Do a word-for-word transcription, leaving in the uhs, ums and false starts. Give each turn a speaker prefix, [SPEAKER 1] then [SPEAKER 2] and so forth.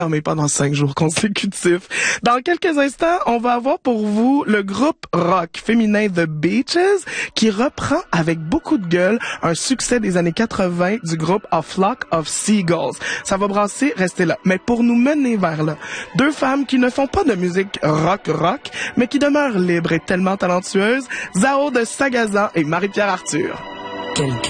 [SPEAKER 1] mais pendant cinq jours consécutifs. Dans quelques instants, on va avoir pour vous le groupe rock féminin The Beaches qui reprend avec beaucoup de gueule un succès des années quatre-vingts du groupe A Flock of Seagulls. Ça va brasser, restez là. Mais pour nous mener vers là, deux femmes qui ne font pas de musique rock-rock, mais qui demeurent libres et tellement talentueuses, Zao de Sagazan et Marie-Pierre Arthur.
[SPEAKER 2] Quelqu'un